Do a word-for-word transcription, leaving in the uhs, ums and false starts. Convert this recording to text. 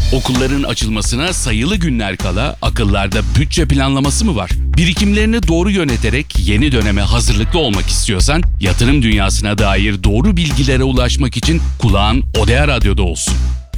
Okulların açılmasına sayılı günler kala akıllarda bütçe planlaması mı var? Birikimlerini doğru yöneterek yeni döneme hazırlıklı olmak istiyorsan, yatırım dünyasına dair doğru bilgilere ulaşmak için kulağın Odea Radyo'da olsun.